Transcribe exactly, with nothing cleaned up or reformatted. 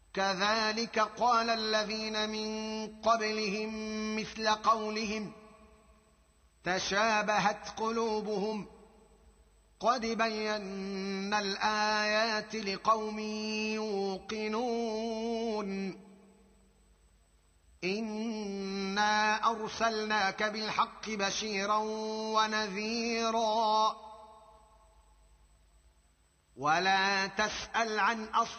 كذلك قال الذين من قبلهم مثل قولهم تشابهت قلوبهم قد بينا الآيات لقوم يوقنون إنا أرسلناك بالحق بشيرا ونذيرا ولا تسأل عن أصل